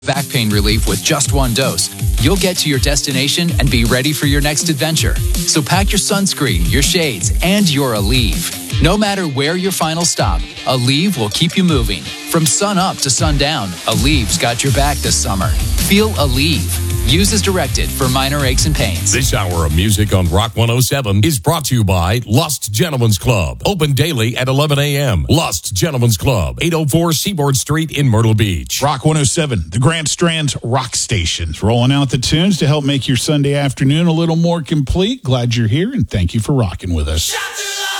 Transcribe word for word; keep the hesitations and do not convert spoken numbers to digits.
back pain relief with just one dose, you'll get to your destination and be ready for your next adventure. So pack your sunscreen, your shades, and your Aleve. No matter where your final stop, Aleve will keep you moving. From sun up to sundown, Aleve's got your back this summer. Feel Aleve. Use as directed for minor aches and pains. This hour of music on Rock one oh seven is brought to you by Lost Gentlemen's Club. Open daily at eleven a.m. Lost Gentlemen's Club, eight oh four Seaboard Street in Myrtle Beach. Rock one oh seven, the Grand Strand's rock stations, rolling out the tunes to help make your Sunday afternoon a little more complete. Glad you're here, and thank you for rocking with us.